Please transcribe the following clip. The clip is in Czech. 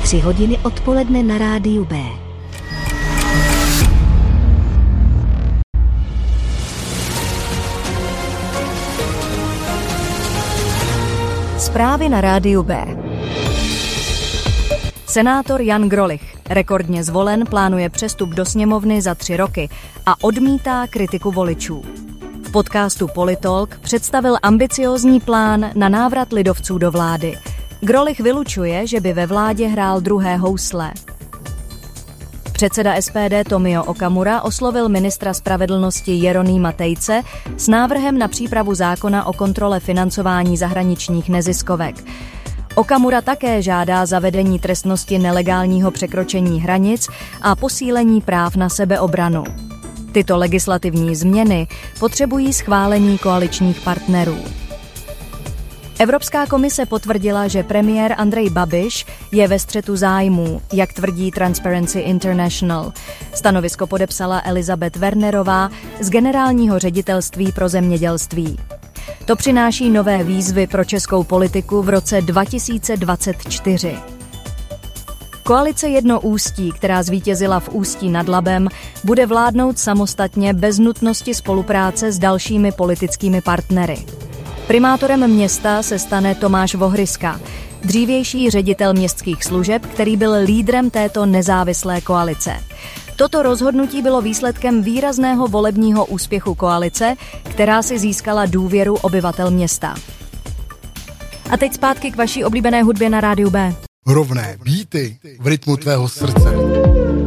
3 hodiny odpoledne na rádiu B. Zprávy na rádiu B. Senátor Jan Grolich, rekordně zvolen, plánuje přestup do sněmovny za 3 roky a odmítá kritiku voličů. V podcastu Politolk představil ambiciózní plán na návrat lidovců do vlády. Grolich vylučuje, že by ve vládě hrál druhé housle. Předseda SPD Tomio Okamura oslovil ministra spravedlnosti Jeronýma Tejce s návrhem na přípravu zákona o kontrole financování zahraničních neziskovek. Okamura také žádá zavedení trestnosti nelegálního překročení hranic a posílení práv na sebeobranu. Tyto legislativní změny potřebují schválení koaličních partnerů. Evropská komise potvrdila, že premiér Andrej Babiš je ve střetu zájmů, jak tvrdí Transparency International. Stanovisko podepsala Elizabeth Wernerová z Generálního ředitelství pro zemědělství. To přináší nové výzvy pro českou politiku v roce 2024. Koalice Jednoústí, která zvítězila v Ústí nad Labem, bude vládnout samostatně bez nutnosti spolupráce s dalšími politickými partnery. Primátorem města se stane Tomáš Vohryska, dřívější ředitel městských služeb, který byl lídrem této nezávislé koalice. Toto rozhodnutí bylo výsledkem výrazného volebního úspěchu koalice, která si získala důvěru obyvatel města. A teď zpátky k vaší oblíbené hudbě na rádiu B. Rovné beaty v rytmu tvého srdce.